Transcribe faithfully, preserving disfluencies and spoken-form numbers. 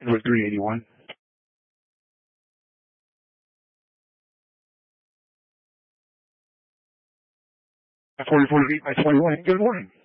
It was three eighty-one. forty-four to eight by twenty-one. Good morning.